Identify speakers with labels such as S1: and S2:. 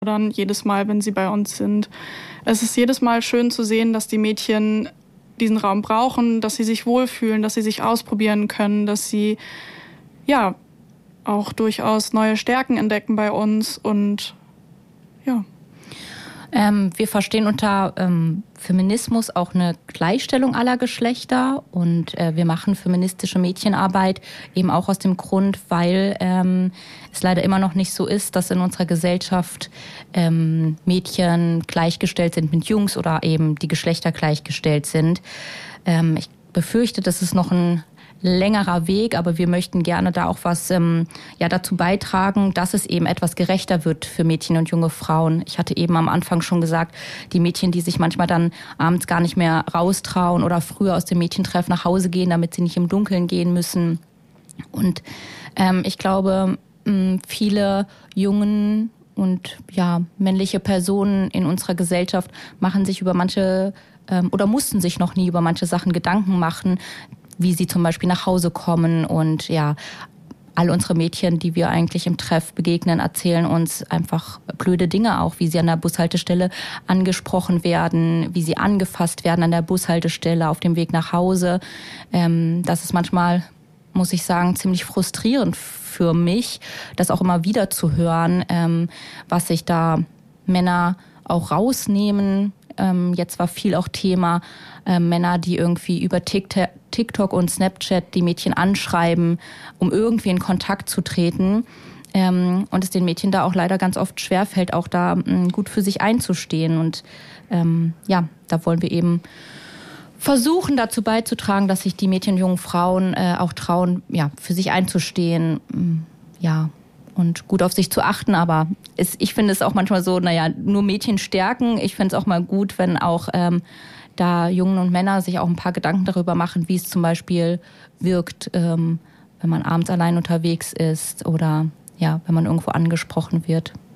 S1: dann jedes Mal, wenn sie bei uns sind. Es ist jedes Mal schön zu sehen, dass die Mädchen diesen Raum brauchen, dass sie sich wohlfühlen, dass sie sich ausprobieren können, dass sie ja auch durchaus neue Stärken entdecken bei uns und ja.
S2: Wir verstehen unter Feminismus auch eine Gleichstellung aller Geschlechter und wir machen feministische Mädchenarbeit eben auch aus dem Grund, weil es leider immer noch nicht so ist, dass in unserer Gesellschaft Mädchen gleichgestellt sind mit Jungs oder eben die Geschlechter gleichgestellt sind. Ich befürchte, das ist noch ein längerer Weg, aber wir möchten gerne da auch was dazu beitragen, dass es eben etwas gerechter wird für Mädchen und junge Frauen. Ich hatte eben am Anfang schon gesagt, die Mädchen, die sich manchmal dann abends gar nicht mehr raustrauen oder früher aus dem Mädchentreff nach Hause gehen, damit sie nicht im Dunkeln gehen müssen. Und ich glaube, viele jungen und männliche Personen in unserer Gesellschaft machen sich über manche oder mussten sich noch nie über manche Sachen Gedanken machen, wie sie zum Beispiel nach Hause kommen und all unsere Mädchen, die wir eigentlich im Treff begegnen, erzählen uns einfach blöde Dinge auch, wie sie an der Bushaltestelle angesprochen werden, wie sie angefasst werden an der Bushaltestelle auf dem Weg nach Hause. Das ist manchmal, muss ich sagen, ziemlich frustrierend für mich, das auch immer wieder zu hören, was sich da Männer auch rausnehmen. Jetzt war viel auch Thema Männer, die irgendwie über TikTok und Snapchat die Mädchen anschreiben, um irgendwie in Kontakt zu treten. Und es den Mädchen da auch leider ganz oft schwerfällt, auch da gut für sich einzustehen. Und da wollen wir eben versuchen, dazu beizutragen, dass sich die Mädchen und jungen Frauen auch trauen, für sich einzustehen, und gut auf sich zu achten, aber ich finde es auch manchmal so, nur Mädchen stärken. Ich finde es auch mal gut, wenn auch da Jungen und Männer sich auch ein paar Gedanken darüber machen, wie es zum Beispiel wirkt, wenn man abends allein unterwegs ist oder wenn man irgendwo angesprochen wird.